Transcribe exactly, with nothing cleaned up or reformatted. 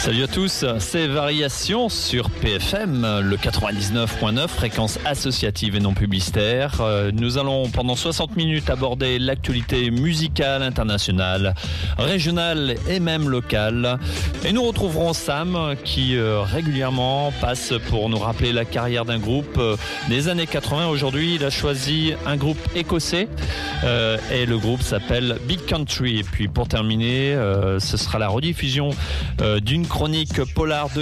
Salut à tous, c'est Variations sur P F M, le quatre-vingt-dix-neuf point neuf, fréquence associative et non publicitaire. Nous allons pendant soixante minutes aborder l'actualité musicale internationale, régionale et même locale. Et nous retrouverons Sam qui euh, régulièrement passe pour nous rappeler la carrière d'un groupe euh, des années quatre-vingts. Aujourd'hui, il a choisi un groupe écossais euh, et le groupe s'appelle Big Country. Et puis pour terminer, euh, ce sera la rediffusion euh, d'une chronique polar de